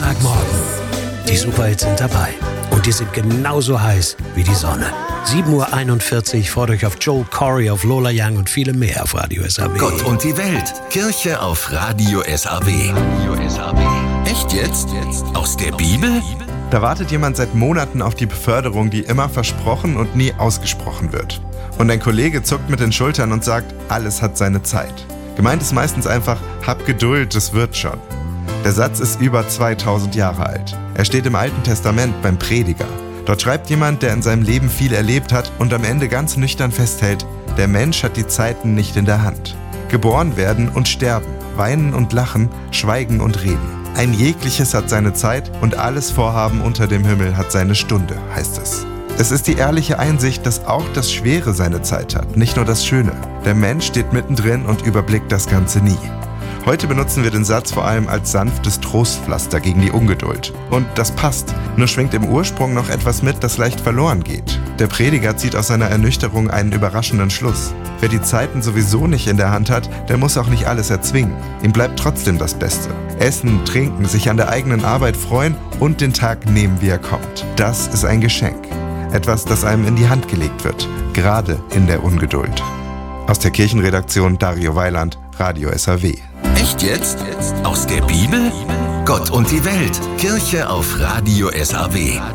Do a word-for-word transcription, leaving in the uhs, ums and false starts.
Samstagmorgen. Die Superhits sind dabei. Und die sind genauso heiß wie die Sonne. sieben Uhr einundvierzig freut euch auf Joel Corey, auf Lola Young und viele mehr auf Radio S A W. Gott und die Welt. Kirche auf Radio S A W. Radio S A W. Echt jetzt? Aus der Bibel? Da wartet jemand seit Monaten auf die Beförderung, die immer versprochen und nie ausgesprochen wird. Und ein Kollege zuckt mit den Schultern und sagt, alles hat seine Zeit. Gemeint ist meistens einfach, hab Geduld, es wird schon. Der Satz ist über zweitausend Jahre alt. Er steht im Alten Testament beim Prediger. Dort schreibt jemand, der in seinem Leben viel erlebt hat und am Ende ganz nüchtern festhält, der Mensch hat die Zeiten nicht in der Hand. Geboren werden und sterben, weinen und lachen, schweigen und reden. Ein jegliches hat seine Zeit und alles Vorhaben unter dem Himmel hat seine Stunde, heißt es. Es ist die ehrliche Einsicht, dass auch das Schwere seine Zeit hat, nicht nur das Schöne. Der Mensch steht mittendrin und überblickt das Ganze nie. Heute benutzen wir den Satz vor allem als sanftes Trostpflaster gegen die Ungeduld. Und das passt, nur schwingt im Ursprung noch etwas mit, das leicht verloren geht. Der Prediger zieht aus seiner Ernüchterung einen überraschenden Schluss. Wer die Zeiten sowieso nicht in der Hand hat, der muss auch nicht alles erzwingen. Ihm bleibt trotzdem das Beste. Essen, trinken, sich an der eigenen Arbeit freuen und den Tag nehmen, wie er kommt. Das ist ein Geschenk. Etwas, das einem in die Hand gelegt wird, gerade in der Ungeduld. Aus der Kirchenredaktion Dario Weiland, Radio S A W. Echt jetzt? Aus der Bibel? Gott und die Welt. Kirche auf Radio S A W.